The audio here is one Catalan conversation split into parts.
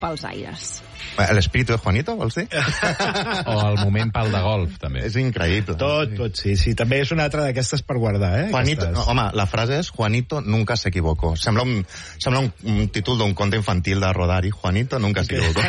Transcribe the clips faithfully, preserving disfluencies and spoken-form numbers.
pels aires. L'espíritu de Juanito, vols dir? O el moment pal de golf, també. És increïble. Tot, tot, sí, sí. També és una altra d'aquestes per guardar, eh? Juanito, Aquestes. home, la frase és Juanito nunca se equivocó. Sembla un, sembla un, un títol d'un conte infantil de Rodari. Juanito nunca se equivocó.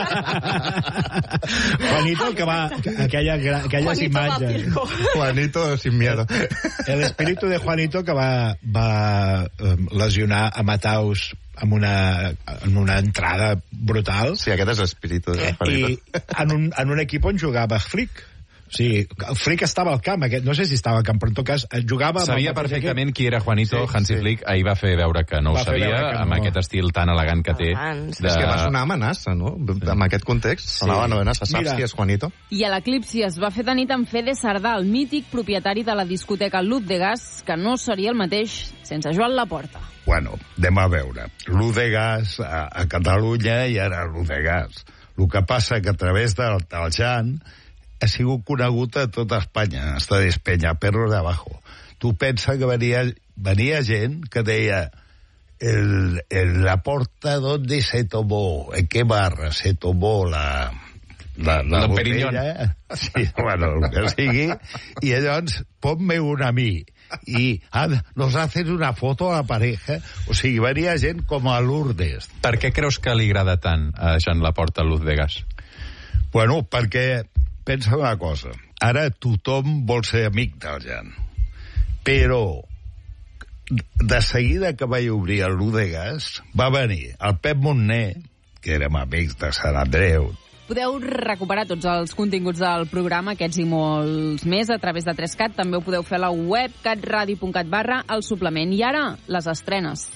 Juanito, el que va... Aquella, aquelles Juanito imatges. Juanito sin miedo. El espíritu de Juanito que va, va um, lesionar a Mataus amb una, en una entrada brutal. Sí, aquest és l'espíritu de Juanito. I en un, en un equip on jugava Flick. O sigui, el Flick estava al camp, aquest, no sé si estava al camp, però en tot cas jugava... Sabia perfectament qui era Juanito. Sí, Hansi sí. Flick ahir va fer veure que no ho Va fer sabia, veure que no. amb aquest estil tan elegant que té. Abans. De... És que va sonar amenaça, no? Sí. En aquest context, sonava sí. amenaça. Saps Mira. qui és Juanito? I a l'eclipsi es va fer de nit amb Fede Sardà, el mític propietari de la discoteca Lut de Gas, que no seria el mateix sense Joan Laporta. Bueno, anem a veure. L'U de Gas a, a Catalunya i ara l'U de Gas. El que passa que a través del, del Jan ha sigut conegut a tota Espanya, hasta Despeñaperros de abajo. Tu pensa que venia, venia gent que deia el, el Laporta donde se tomó, en qué barra se tomó la... La, la, la botella, sí, bueno, el que sigui, i llavors, ponme una a mi, i ah, nos hacen una foto a la pareja, o sigui, venia gent com a Lourdes. Per què creus que li agrada tant a Joan Laporta Luz de Gas? Bueno, perquè, pensa una cosa, ara tothom vol ser amic del Jan, però de seguida que vaig obrir el Luz de Gas, va venir el Pep Montner, que érem amics de Sant Andreu. Podeu recuperar tots els continguts del programa, aquests i molts més, a través de tres cat. També ho podeu fer a la web catradio punt cat barra el suplement. I ara, les estrenes.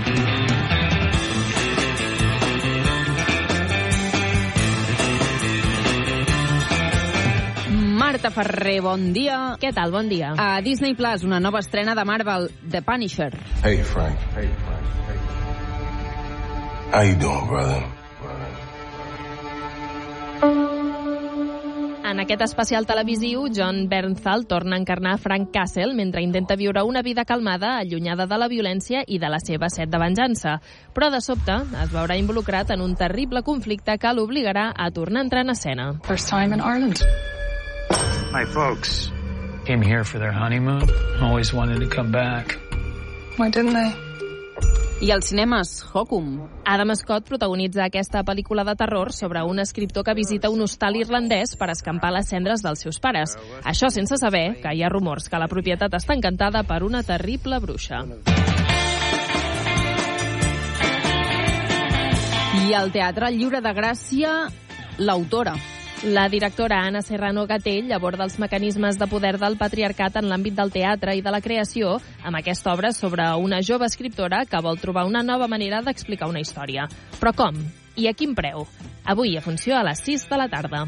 Marta Ferrer, bon dia. Què tal? Bon dia. A Disney Plus, una nova estrena de Marvel, The Punisher. Hey, Frank. Hey, Frank. Hey. How you doing, brother? En aquest especial televisiu, John Bernthal torna a encarnar Frank Castle mentre intenta viure una vida calmada, allunyada de la violència i de la seva set de venjança. Però de sobte es veurà involucrat en un terrible conflicte que l'obligarà a tornar a entrar en escena. First time in Ireland. My folks Came here for their honeymoon. Always wanted to come back. Why didn't they? I als cinemes, Hokum. Adam Scott protagonitza aquesta pel·lícula de terror sobre un escriptor que visita un hostal irlandès per escampar les cendres dels seus pares. Això sense saber que hi ha rumors que la propietat està encantada per una terrible bruixa. I al Teatre Lliure de Gràcia, l'autora. La directora Anna Serrano Gatell aborda els mecanismes de poder del patriarcat en l'àmbit del teatre i de la creació amb aquesta obra sobre una jove escriptora que vol trobar una nova manera d'explicar una història. Però com? I a quin preu? Avui a funció a les sis de la tarda.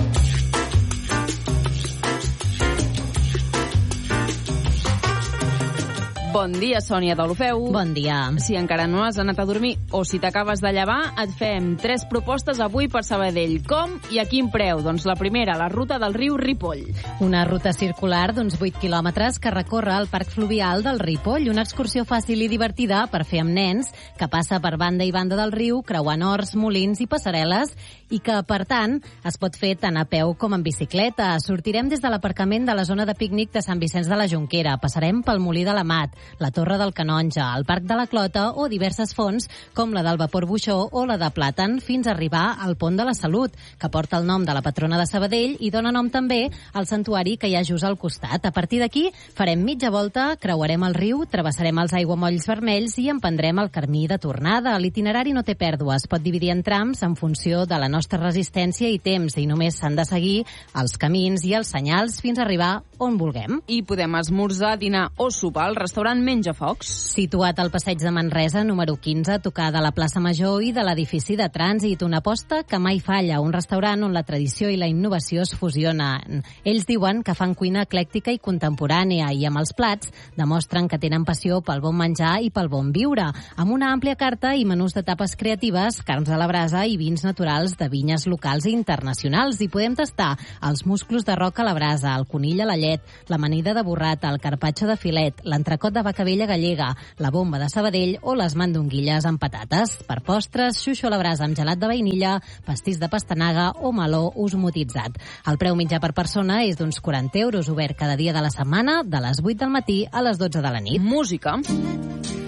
Bon dia, Sònia Deulofeu. Bon dia. Si encara no has anat a dormir o si t'acabes de llevar, et fem tres propostes avui per Sabadell. Com i a quin preu? Doncs la primera, la ruta del riu Ripoll. Una ruta circular d'uns vuit quilòmetres que recorre el parc fluvial del Ripoll, una excursió fàcil i divertida per fer amb nens, que passa per banda i banda del riu, creuant horts, molins i passarel·les, i que, per tant, es pot fer tant a peu com en bicicleta. Sortirem des de l'aparcament de la zona de pícnic de Sant Vicenç de la Jonquera, passarem pel Molí de la Mat, la Torre del Canonge, el Parc de la Clota o diverses fonts com la del Vapor Buixó o la de Plàtan fins a arribar al Pont de la Salut, que porta el nom de la patrona de Sabadell i dona nom també al santuari que hi ha just al costat. A partir d'aquí farem mitja volta, creuarem el riu, travessarem els aiguamolls vermells i emprendrem el camí de tornada. L'itinerari no té pèrdues, pot dividir en trams en funció de la nostra resistència i temps i només s'han de seguir els camins i els senyals fins a arribar on vulguem. I podem esmorzar, dinar o sopar al restaurant Menjafocs. Situat al passeig de Manresa, número quinze, tocar de la plaça Major i de l'edifici de trànsit. Una aposta que mai falla, un restaurant on la tradició i la innovació es fusionen. Ells diuen que fan cuina eclèctica i contemporània i amb els plats demostren que tenen passió pel bon menjar i pel bon viure, amb una àmplia carta i menús de tapes creatives, carns a la brasa i vins naturals de vinyes locals i internacionals. I podem tastar els musclos de roca a la brasa, el conill a la llet, l'amanida de burrata, el carpaccio de filet, l'entrecot de bacabella gallega, la bomba de Sabadell o les mandonguilles amb patates. Per postres, xuxo a la brasa amb gelat de vainilla, pastís de pastanaga o meló osmotitzat. El preu mitjà per persona és d'uns quaranta euros, obert cada dia de la setmana, de les vuit del matí a les dotze de la nit. Música.